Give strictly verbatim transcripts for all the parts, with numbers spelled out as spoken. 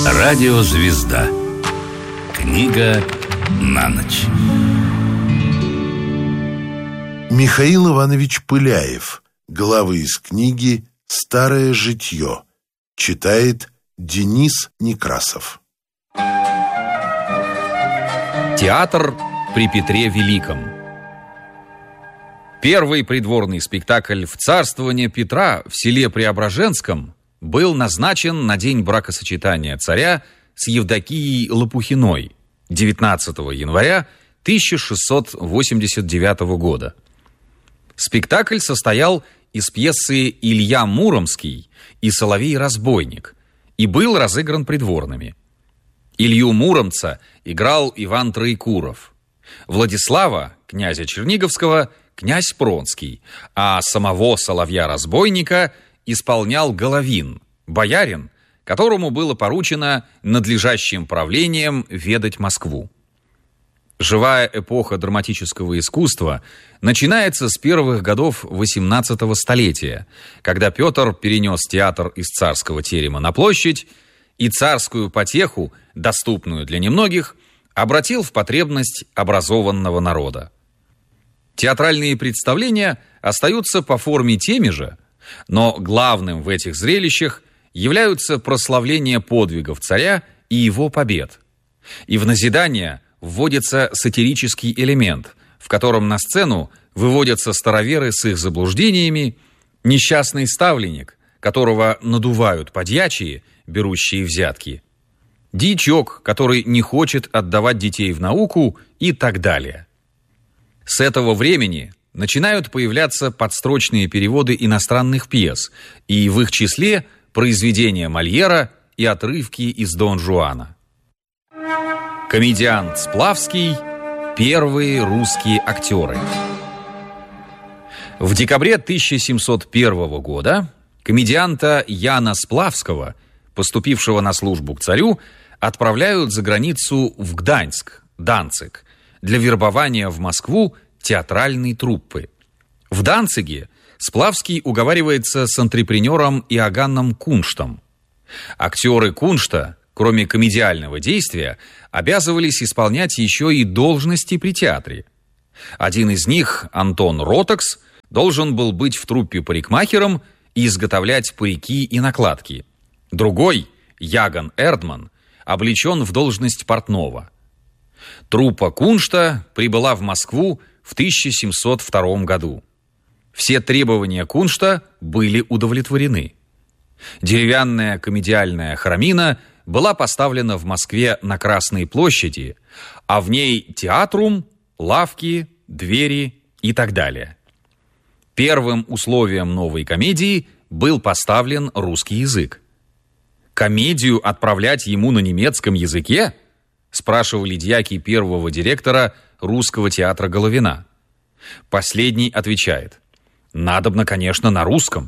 Радиозвезда. Книга на ночь. Михаил Иванович Пыляев. Главы из книги «Старое житье». Читает Денис Некрасов. Театр при Петре Великом. Первый придворный спектакль в царствование Петра в селе Преображенском был назначен на день бракосочетания царя с Евдокией Лопухиной девятнадцатого января тысяча шестьсот восемьдесят девятого года. Спектакль состоял из пьесы «Илья Муромский» и «Соловей-разбойник» и был разыгран придворными. Илью Муромца играл Иван Троекуров, Владислава, князя Черниговского, князь Пронский, а самого Соловья-разбойника исполнял Головин, боярин, которому было поручено надлежащим правлением ведать Москву. Живая эпоха драматического искусства начинается с первых годов восемнадцатого столетия, когда Петр перенес театр из царского терема на площадь и царскую потеху, доступную для немногих, обратил в потребность образованного народа. Театральные представления остаются по форме теми же, но главным в этих зрелищах являются прославление подвигов царя и его побед. И в назидание вводится сатирический элемент, в котором на сцену выводятся староверы с их заблуждениями, несчастный ставленник, которого надувают подьячие, берущие взятки, дьячок, который не хочет отдавать детей в науку и так далее. С этого времени начинают появляться подстрочные переводы иностранных пьес, и в их числе произведения Мольера и отрывки из Дон Жуана. Комедиант Сплавский – первые русские актеры. В декабре тысяча семьсот первого года комедианта Яна Сплавского, поступившего на службу к царю, отправляют за границу в Гданьск, Данциг, для вербования в Москву театральной труппы. В Данциге Сплавский уговаривается с антрепренером Иоганном Кунштом. Актеры Куншта, кроме комедиального действия, обязывались исполнять еще и должности при театре. Один из них, Антон Ротокс, должен был быть в труппе парикмахером и изготовлять парики и накладки. Другой, Яган Эрдман, облечен в должность портного. Труппа Куншта прибыла в Москву в тысяча семьсот втором году. Все требования Куншта были удовлетворены. Деревянная комедиальная храмина была поставлена в Москве на Красной площади, а в ней театрум, лавки, двери и так далее. Первым условием новой комедии был поставлен русский язык. «Комедию отправлять ему на немецком языке?» спрашивали дьяки первого директора русского театра Головина. Последний отвечает: «Надобно, конечно, на русском».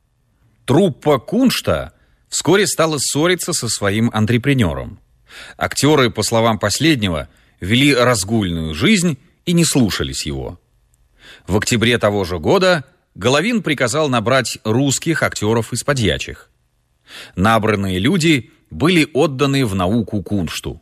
Труппа Куншта вскоре стала ссориться со своим антрепренером. Актеры, по словам последнего, вели разгульную жизнь и не слушались его. В октябре того же года Головин приказал набрать русских актеров из подьячих. Набранные люди были отданы в науку Куншту.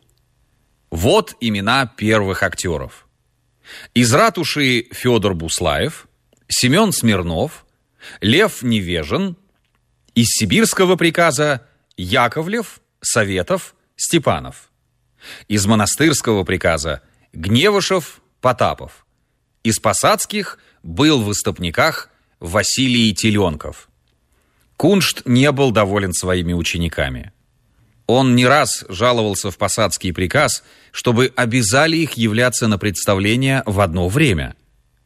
Вот имена первых актеров. Из ратуши Федор Буслаев, Семен Смирнов, Лев Невежин, из сибирского приказа Яковлев, Советов, Степанов, из монастырского приказа Гневышев, Потапов, из посадских был в истопниках Василий Теленков. Куншт не был доволен своими учениками. Он не раз жаловался в посадский приказ, чтобы обязали их являться на представления в одно время.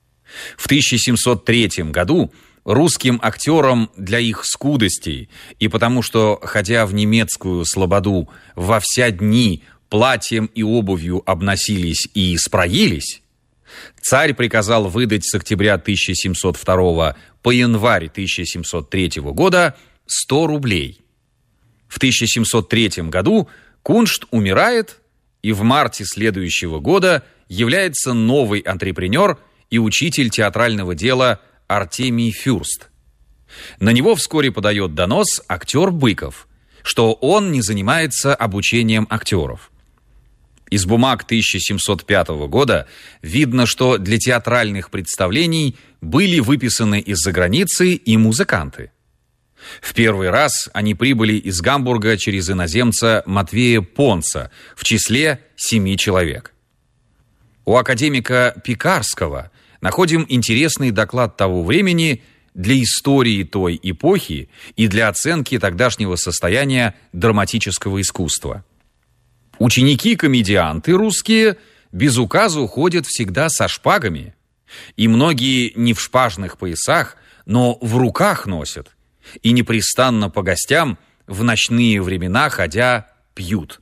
В тысяча семьсот третьем году русским актерам для их скудостей и потому что, ходя в немецкую слободу, во вся дни платьем и обувью обносились и испроились, царь приказал выдать с октября тысяча семьсот второго по январь тысяча семьсот третьего года сто рублей. В тысяча семьсот третьем году Куншт умирает, и в марте следующего года является новый антрепренер и учитель театрального дела Артемий Фюрст. На него вскоре подает донос актер Быков, что он не занимается обучением актеров. Из бумаг тысяча семьсот пятого года видно, что для театральных представлений были выписаны из-за границы и музыканты. В первый раз они прибыли из Гамбурга через иноземца Матвея Понца в числе семи человек. У академика Пекарского находим интересный доклад того времени для истории той эпохи и для оценки тогдашнего состояния драматического искусства. Ученики-комедианты русские без указу ходят всегда со шпагами, и многие не в шпажных поясах, но в руках носят, и непрестанно по гостям в ночные времена ходя пьют.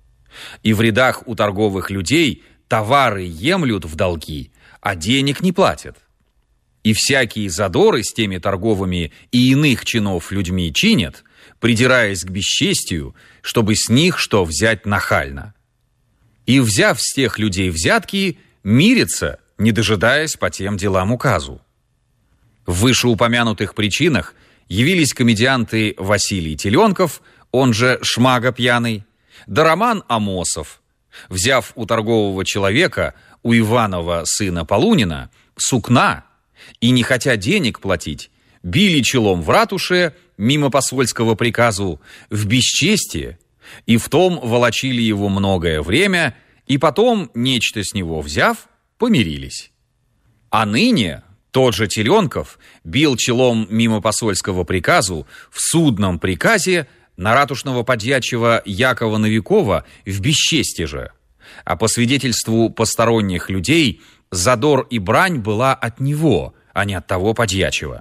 И в рядах у торговых людей товары емлют в долги, а денег не платят. И всякие задоры с теми торговыми и иных чинов людьми чинят, придираясь к бесчестию, чтобы с них что взять нахально. И, взяв с тех людей взятки, мирятся, не дожидаясь по тем делам указу. В вышеупомянутых причинах явились комедианты Василий Теленков, он же Шмага Пьяный, да Роман Амосов, взяв у торгового человека, у Иванова сына Полунина, сукна, и, не хотя денег платить, били челом в ратуше, мимо посольского приказу, в бесчестие, и в том волочили его многое время, и потом, нечто с него взяв, помирились. А ныне тот же Теленков бил челом мимо посольского приказу в судном приказе на ратушного подьячего Якова Новикова в бесчестие же, а по свидетельству посторонних людей задор и брань была от него, а не от того подьячего.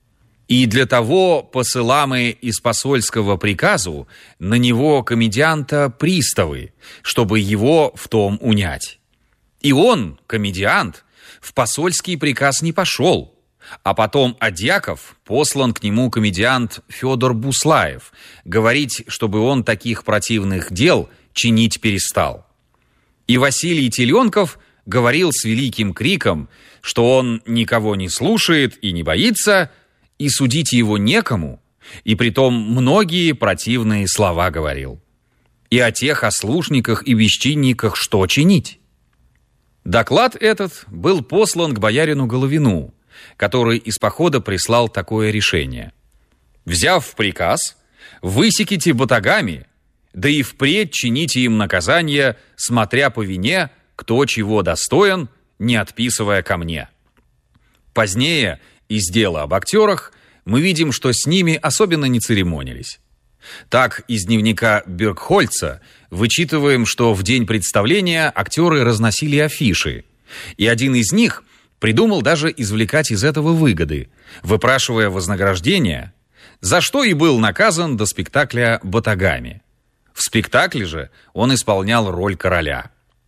И для того посыламы из посольского приказу на него комедианта приставы, чтобы его в том унять. И он, комедиант, в посольский приказ не пошел, а потом от Яков послан к нему комедиант Федор Буслаев говорить, чтобы он таких противных дел чинить перестал. И Василий Теленков говорил с великим криком, что он никого не слушает и не боится, и судить его некому, и притом многие противные слова говорил. И о тех ослушниках и бесчинниках что чинить? Доклад этот был послан к боярину Головину, который из похода прислал такое решение. Взяв в приказ, высеките батагами, да и впредь чините им наказание, смотря по вине, кто чего достоин, не отписывая ко мне. Позднее из дела об актерах мы видим, что с ними особенно не церемонились. Так, из дневника Бергхольца вычитываем, что в день представления актеры разносили афиши, и один из них придумал даже извлекать из этого выгоды, выпрашивая вознаграждение, за что и был наказан до спектакля батагами. В спектакле же он исполнял роль короля.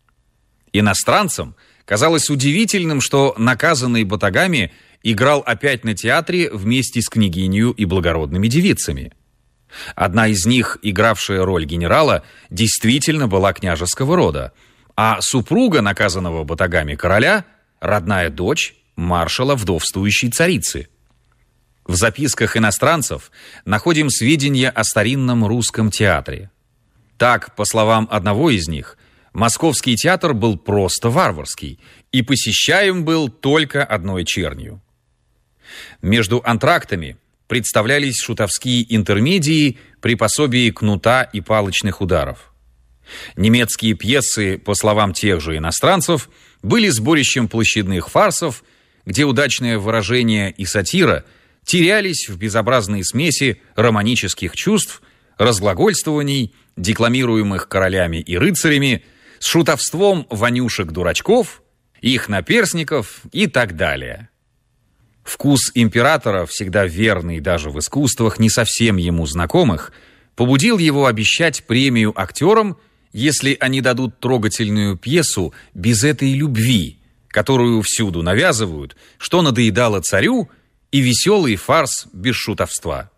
Иностранцам казалось удивительным, что наказанный батагами играл опять на театре вместе с княгинью и благородными девицами. Одна из них, игравшая роль генерала, действительно была княжеского рода, а супруга наказанного батагами короля – родная дочь маршала вдовствующей царицы. В записках иностранцев находим сведения о старинном русском театре. Так, по словам одного из них, московский театр был просто варварский и посещаем был только одной чернью. Между антрактами представлялись шутовские интермедии при пособии кнута и палочных ударов. Немецкие пьесы, по словам тех же иностранцев, были сборищем площадных фарсов, где удачное выражение и сатира терялись в безобразной смеси романических чувств, разглагольствований, декламируемых королями и рыцарями, с шутовством вонюшек-дурачков, их наперсников и так далее. Вкус императора, всегда верный даже в искусствах, не совсем ему знакомых, побудил его обещать премию актерам, если они дадут трогательную пьесу без этой любви, которую всюду навязывают, что надоедало царю, и веселый фарс без шутовства.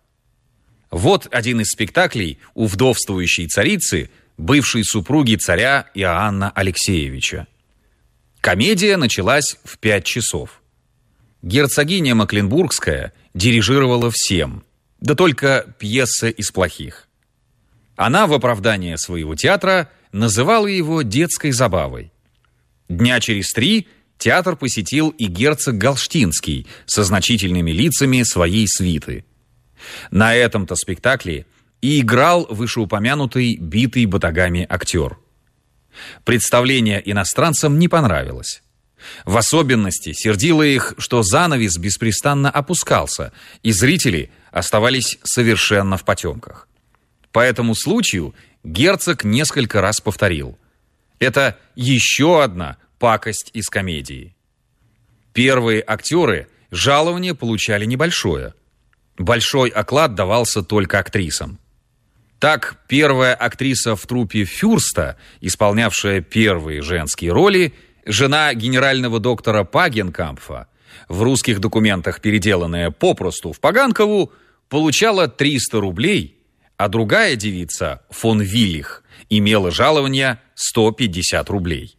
Вот один из спектаклей у вдовствующей царицы, бывшей супруги царя Иоанна Алексеевича. Комедия началась в пять часов. Герцогиня Мекленбургская дирижировала всем, да только пьеса из плохих. Она в оправдание своего театра называла его детской забавой. Дня через три театр посетил и герцог Галштинский со значительными лицами своей свиты. На этом-то спектакле и играл вышеупомянутый битый батагами актер. Представление иностранцам не понравилось. В особенности сердило их, что занавес беспрестанно опускался, и зрители оставались совершенно в потемках. По этому случаю герцог несколько раз повторил: это еще одна пакость из комедии. Первые актеры жалование получали небольшое. Большой оклад давался только актрисам. Так, первая актриса в труппе Фюрста, исполнявшая первые женские роли, жена генерального доктора Пагенкампфа, в русских документах переделанная попросту в Паганкову, получала триста рублей, а другая девица, фон Виллих, имела жалование сто пятьдесят рублей.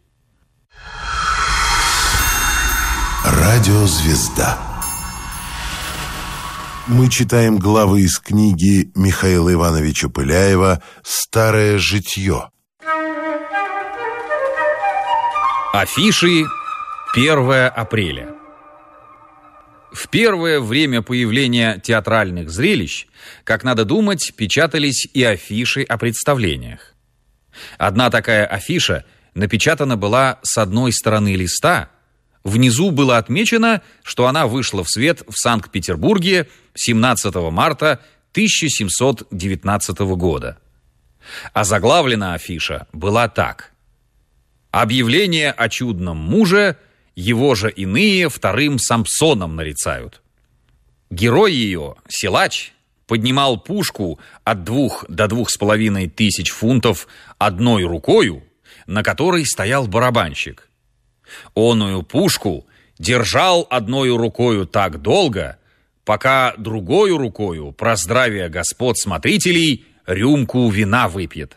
Радиозвезда. Мы читаем главы из книги Михаила Ивановича Пыляева «Старое житье». Афиши первое апреля. В первое время появления театральных зрелищ, как надо думать, печатались и афиши о представлениях. Одна такая афиша напечатана была с одной стороны листа. Внизу было отмечено, что она вышла в свет в Санкт-Петербурге семнадцатого марта тысяча семьсот девятнадцатого года. А заглавлена афиша была так: «Объявление о чудном муже, его же иные вторым Самсоном нарицают». Герой ее, силач, поднимал пушку от двух до двух с половиной тысяч фунтов одной рукою, на которой стоял барабанщик. Оную пушку держал одною рукою так долго, пока другою рукою, про здравие господ смотрителей, рюмку вина выпьет.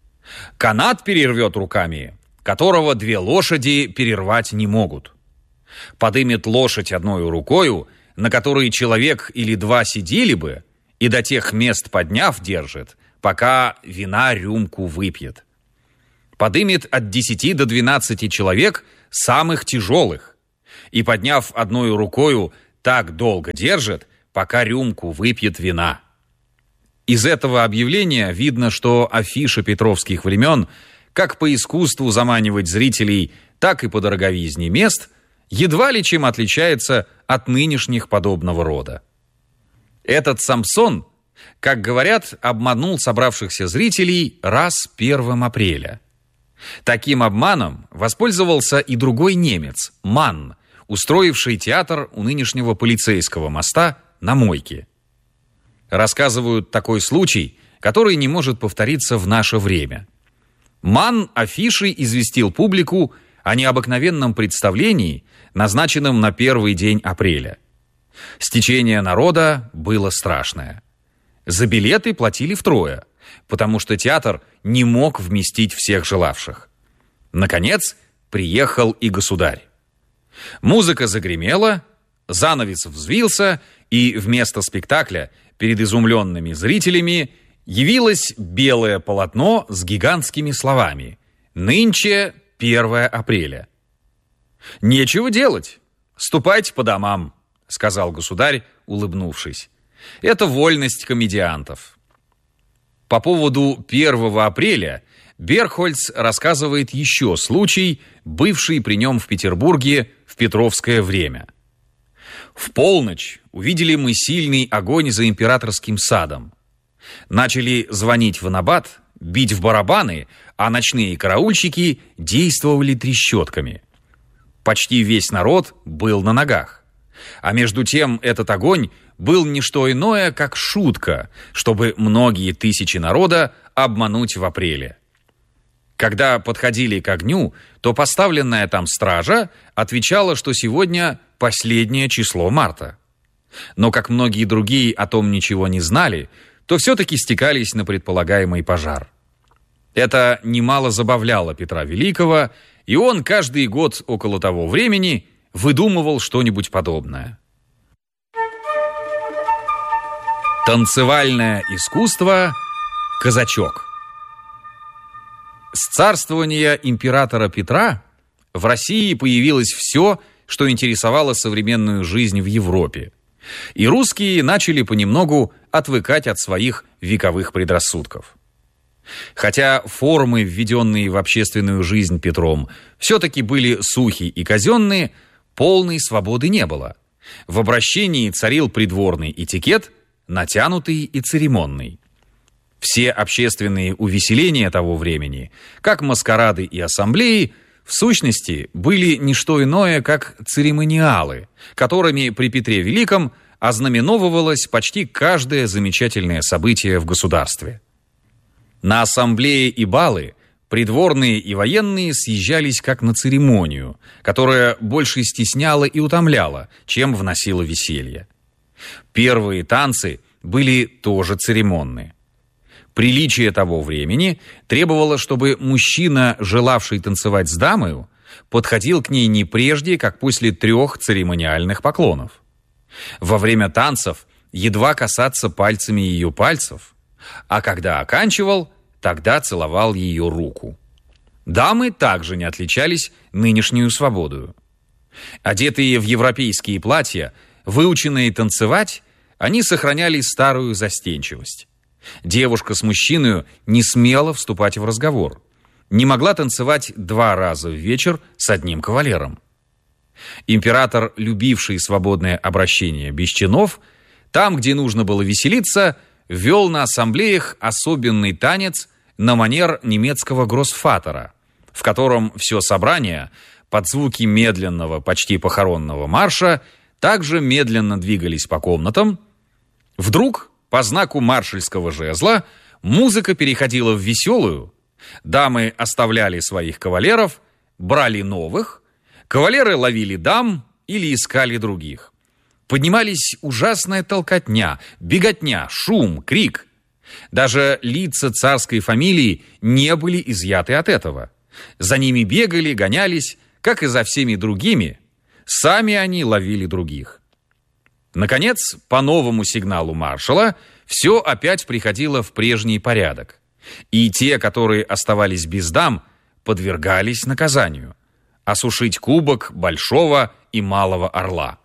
Канат перервет руками, которого две лошади перервать не могут. Подымет лошадь одною рукою, на которой человек или два сидели бы, и до тех мест подняв держит, пока вина рюмку выпьет. Подымет от десяти до двенадцати человек самых тяжелых, и, подняв одной рукою, так долго держит, пока рюмку выпьет вина. Из этого объявления видно, что афиша петровских времен, как по искусству заманивать зрителей, так и по дороговизне мест, едва ли чем отличается от нынешних подобного рода. Этот Самсон, как говорят, обманул собравшихся зрителей раз первого апреля. Таким обманом воспользовался и другой немец, Манн, устроивший театр у нынешнего полицейского моста на Мойке. Рассказывают такой случай, который не может повториться в наше время. Манн афишей известил публику о необыкновенном представлении, назначенном на первый день апреля. Стечение народа было страшное. За билеты платили втрое, потому что театр не мог вместить всех желавших. Наконец, приехал и государь. Музыка загремела, занавес взвился, и вместо спектакля перед изумленными зрителями явилось белое полотно с гигантскими словами: «Нынче первое апреля». «Нечего делать, ступайте по домам», — сказал государь, улыбнувшись. «Это вольность комедиантов». По поводу первого апреля Берхольц рассказывает еще случай, бывший при нем в Петербурге в петровское время. «В полночь увидели мы сильный огонь за Императорским садом. Начали звонить в набат, бить в барабаны, а ночные караульщики действовали трещотками. Почти весь народ был на ногах. А между тем этот огонь был не что иное, как шутка, чтобы многие тысячи народа обмануть в апреле. Когда подходили к огню, то поставленная там стража отвечала, что сегодня последнее число марта. Но как многие другие о том ничего не знали, то все-таки стекались на предполагаемый пожар. Это немало забавляло Петра Великого, и он каждый год около того времени выдумывал что-нибудь подобное. Танцевальное искусство Казачок. С царствования императора Петра в России появилось все, что интересовало современную жизнь в Европе. И русские начали понемногу отвыкать от своих вековых предрассудков. Хотя формы, введенные в общественную жизнь Петром, все-таки были сухие и казенные, полной свободы не было. В обращении царил придворный этикет, натянутый и церемонный. Все общественные увеселения того времени, как маскарады и ассамблеи, в сущности, были не что иное, как церемониалы, которыми при Петре Великом ознаменовывалось почти каждое замечательное событие в государстве. На ассамблеи и балы придворные и военные съезжались как на церемонию, которая больше стесняла и утомляла, чем вносила веселье. Первые танцы были тоже церемонные. Приличие того времени требовало, чтобы мужчина, желавший танцевать с дамою, подходил к ней не прежде, как после трех церемониальных поклонов. Во время танцев едва касаться пальцами ее пальцев, а когда оканчивал, тогда целовал ее руку. Дамы также не отличались нынешнюю свободою. Одетые в европейские платья, выученные танцевать, они сохраняли старую застенчивость. Девушка с мужчиной не смела вступать в разговор, не могла танцевать два раза в вечер с одним кавалером. Император, любивший свободное обращение без чинов, там, где нужно было веселиться, ввел на ассамблеях особенный танец на манер немецкого гроссфатера, в котором все собрание под звуки медленного, почти похоронного марша также медленно двигались по комнатам. Вдруг, по знаку маршальского жезла, музыка переходила в веселую, дамы оставляли своих кавалеров, брали новых, кавалеры ловили дам или искали других. Поднимались ужасная толкотня, беготня, шум, крик. Даже лица царской фамилии не были изъяты от этого. За ними бегали, гонялись, как и за всеми другими. Сами они ловили других. Наконец, по новому сигналу маршала, все опять приходило в прежний порядок. И те, которые оставались без дам, подвергались наказанию. Осушить кубок большого и малого орла.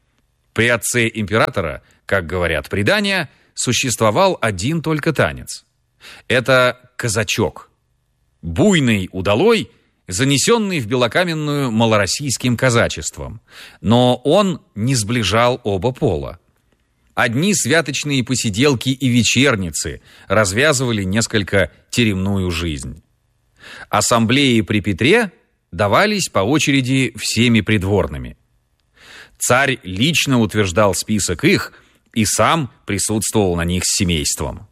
При отце императора, как говорят предания, существовал один только танец. Это казачок. Буйный удалой, занесенный в белокаменную малороссийским казачеством. Но он не сближал оба пола. Одни святочные посиделки и вечерницы развязывали несколько теремную жизнь. Ассамблеи при Петре давались по очереди всеми придворными. Царь лично утверждал список их и сам присутствовал на них с семейством.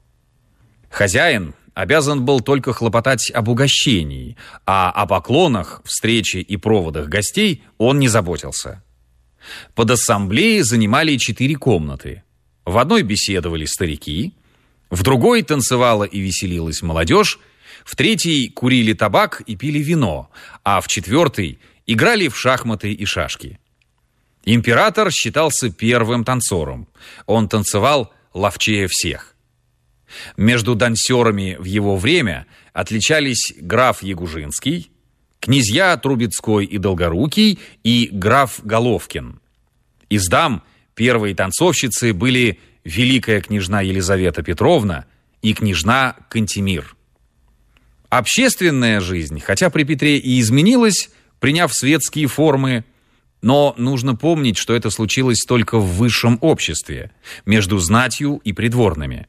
Хозяин обязан был только хлопотать об угощении, а о поклонах, встрече и проводах гостей он не заботился. Под ассамблеей занимали четыре комнаты. В одной беседовали старики, в другой танцевала и веселилась молодежь, в третьей курили табак и пили вино, а в четвертой играли в шахматы и шашки. Император считался первым танцором. Он танцевал ловчее всех. Между дансерами в его время отличались граф Ягужинский, князья Трубецкой и Долгорукий и граф Головкин. Из дам первые танцовщицы были великая княжна Елизавета Петровна и княжна Кантемир. Общественная жизнь, хотя при Петре и изменилась, приняв светские формы, но нужно помнить, что это случилось только в высшем обществе, между знатью и придворными.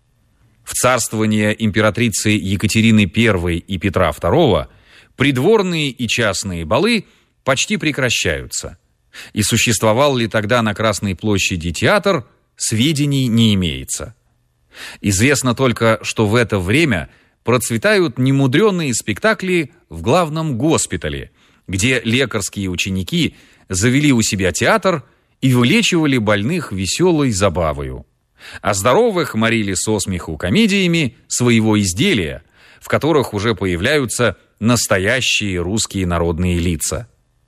В царствование императрицы Екатерины Первой и Петра Второго придворные и частные балы почти прекращаются. И существовал ли тогда на Красной площади театр, сведений не имеется. Известно только, что в это время процветают немудреные спектакли в главном госпитале, где лекарские ученики завели у себя театр и вылечивали больных веселой забавою, а здоровых морили со смеху комедиями своего изделия, в которых уже появляются настоящие русские народные лица.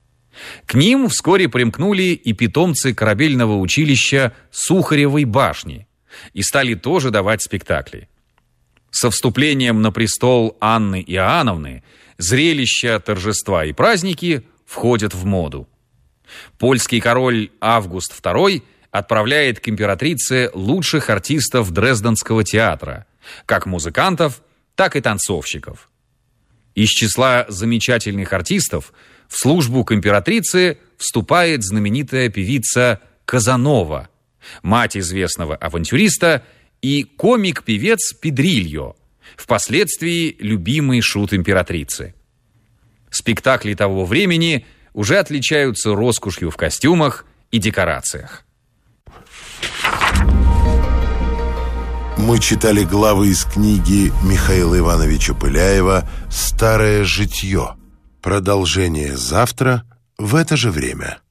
К ним вскоре примкнули и питомцы корабельного училища Сухаревой башни и стали тоже давать спектакли. Со вступлением на престол Анны Иоанновны зрелища, торжества и праздники входят в моду. Польский король Август второй отправляет к императрице лучших артистов Дрезденского театра, как музыкантов, так и танцовщиков. Из числа замечательных артистов в службу к императрице вступает знаменитая певица Казанова, мать известного авантюриста, и комик-певец Педрильо, впоследствии любимый шут императрицы. Спектакли того времени уже отличаются роскошью в костюмах и декорациях. Мы читали главы из книги Михаила Ивановича Пыляева «Старое житье». Продолжение завтра в это же время.